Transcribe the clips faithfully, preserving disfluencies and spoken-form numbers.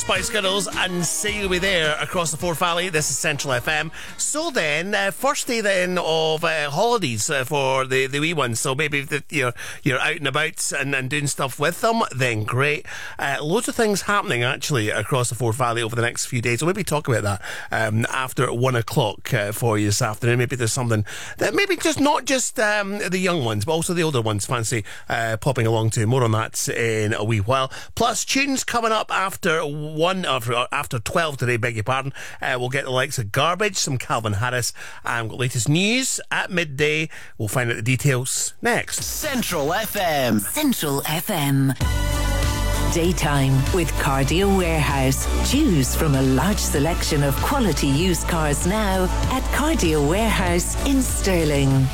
Spice Girls and Say You'll Be There across the Forth Valley. This is Central F M. So then, uh, first day then of uh, holidays uh, for the, the wee ones. So maybe if you're, you're out and about and, and doing stuff with them, then great. Uh, loads of things happening actually across the Forth Valley over the next few days. We'll maybe talk about that um, after one o'clock uh, for you this afternoon. Maybe there's something that maybe just not just um, the young ones, but also the older ones fancy uh, popping along to. More on that in a wee while. Plus, tunes coming up after one, after, after twelve today, beg your pardon. Uh, we'll get the likes of Garbage, some Calvin Harris, and got latest news at midday. We'll find out the details next. Central F M. Central F M. Daytime with Cardio Warehouse. Choose from a large selection of quality used cars now at Cardio Warehouse in Stirling.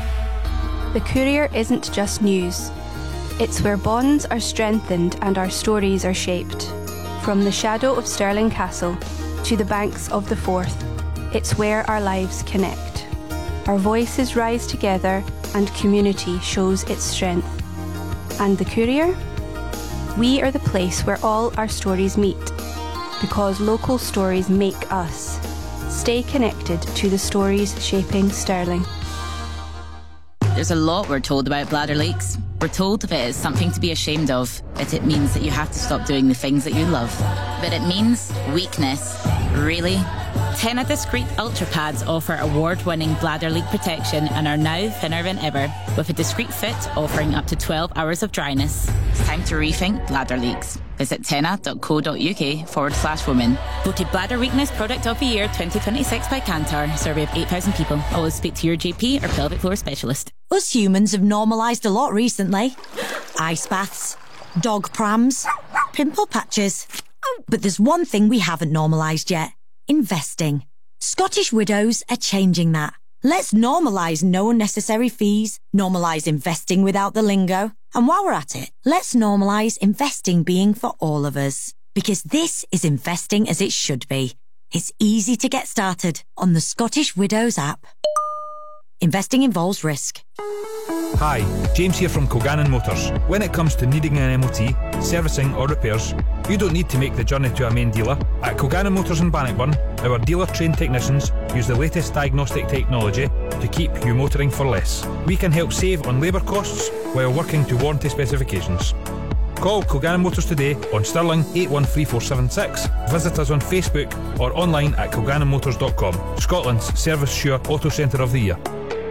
The Courier isn't just news. It's where bonds are strengthened and our stories are shaped. From the shadow of Stirling Castle to the banks of the Forth, it's where our lives connect. Our voices rise together and community shows its strength. And the Courier? We are the place where all our stories meet, because local stories make us. Stay connected to the stories shaping Stirling. There's a lot we're told about bladder leaks. We're told that it is something to be ashamed of, that it means that you have to stop doing the things that you love. But it means weakness. Really? Tena Discreet Ultra Pads offer award-winning bladder leak protection and are now thinner than ever, with a discreet fit offering up to twelve hours of dryness. It's time to rethink bladder leaks. Visit tena.co.uk forward slash women. Voted Bladder Weakness Product of the Year twenty twenty-six by Kantar. Survey of eight thousand people. Always speak to your G P or pelvic floor specialist. Us humans have normalised a lot recently. Ice baths, dog prams, pimple patches. Oh, but there's one thing we haven't normalised yet. Investing. Scottish Widows are changing that. Let's normalise no unnecessary fees, normalise investing without the lingo, and while we're at it, let's normalise investing being for all of us. Because this is investing as it should be. It's easy to get started on the Scottish Widows app. Investing involves risk. Hi, James here from Kilgannon Motors. When it comes to needing an M O T, servicing or repairs, you don't need to make the journey to a main dealer. At Kilgannon Motors in Bannockburn, our dealer-trained technicians use the latest diagnostic technology to keep you motoring for less. We can help save on labour costs while working to warranty specifications. Call Kilgannon Motors today on Stirling eight one three four seven six. Visit us on Facebook or online at kilgannon motors dot com. Scotland's Service Sure Auto Centre of the Year.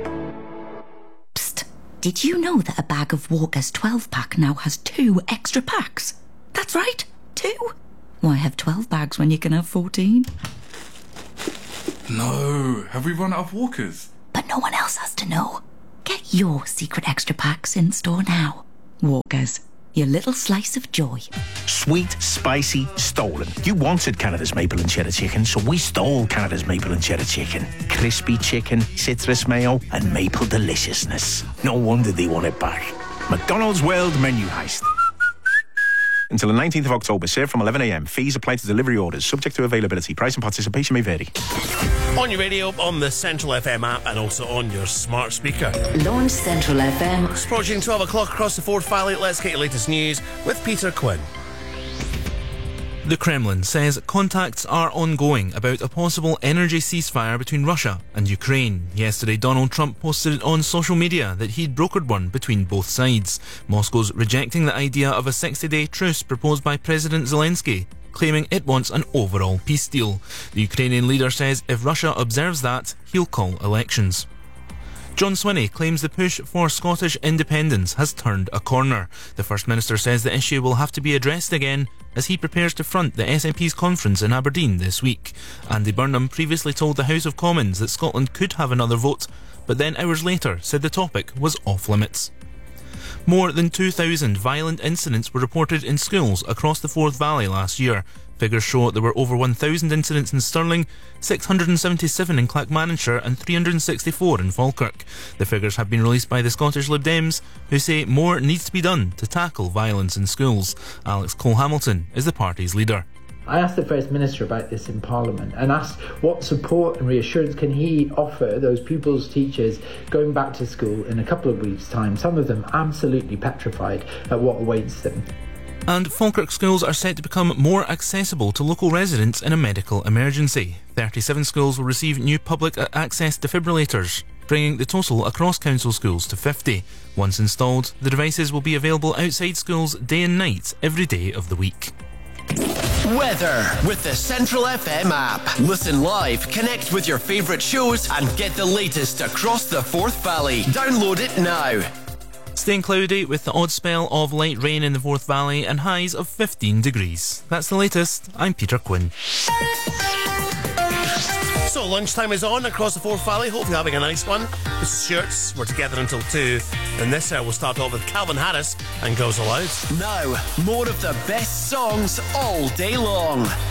Did you know that a bag of Walker's twelve pack now has two extra packs? That's right, two. Why have twelve bags when you can have fourteen? No, have we run out of Walkers? But no one else has to know. Get your secret extra packs in store now. Walkers, your little slice of joy. Sweet, spicy, stolen. You wanted Canada's maple and cheddar chicken, so we stole Canada's maple and cheddar chicken. Crispy chicken, citrus mayo, and maple deliciousness. No wonder they want it back. McDonald's World Menu Heist. Until the nineteenth of October, served from eleven a m. Fees apply to delivery orders, subject to availability. Price and participation may vary. On your radio, on the Central F M app, and also on your smart speaker. Launch Central F M. It's approaching twelve o'clock across the Forth Valley. Let's get your latest news with Peter Quinn. The Kremlin says contacts are ongoing about a possible energy ceasefire between Russia and Ukraine. Yesterday, Donald Trump posted on social media that he'd brokered one between both sides. Moscow's rejecting the idea of a sixty-day truce proposed by President Zelensky, claiming it wants an overall peace deal. The Ukrainian leader says if Russia observes that, he'll call elections. John Swinney claims the push for Scottish independence has turned a corner. The First Minister says the issue will have to be addressed again as he prepares to front the S N P's conference in Aberdeen this week. Andy Burnham previously told the House of Commons that Scotland could have another vote, but then hours later said the topic was off limits. More than two thousand violent incidents were reported in schools across the Forth Valley last year. Figures show there were over one thousand incidents in Stirling, six hundred seventy-seven in Clackmannanshire and three hundred sixty-four in Falkirk. The figures have been released by the Scottish Lib Dems, who say more needs to be done to tackle violence in schools. Alex Cole-Hamilton is the party's leader. I asked the First Minister about this in Parliament and asked what support and reassurance can he offer those pupils, teachers going back to school in a couple of weeks' time, some of them absolutely petrified at what awaits them. And Falkirk schools are set to become more accessible to local residents in a medical emergency. thirty-seven schools will receive new public access defibrillators, bringing the total across council schools to fifty. Once installed, the devices will be available outside schools day and night every day of the week. Weather with the Central F M app. Listen live, connect with your favourite shows and get the latest across the Forth Valley. Download it now. Staying cloudy with the odd spell of light rain in the Forth Valley and highs of fifteen degrees. That's the latest. I'm Peter Quinn. So lunchtime is on across the Forth Valley. Hopefully you're having a nice one. This is Shirts. We're together until two. And this hour we'll start off with Calvin Harris and Girls Aloud. Now, more of the best songs all day long.